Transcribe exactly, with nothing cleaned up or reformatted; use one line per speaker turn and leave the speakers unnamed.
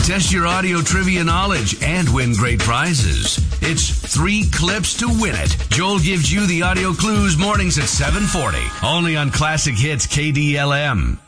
Test your audio trivia knowledge and win great prizes. It's Three Clips to Win It. Joel gives you the audio clues mornings at seven forty. Only on Classic Hits K D L M.